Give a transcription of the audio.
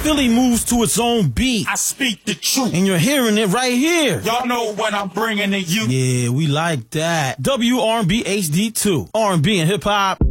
Philly moves to its own beat. I speak the truth. And you're hearing it right here. Y'all know what I'm bringing to you. Yeah, we like that. WR&B HD2. R&B and hip hop.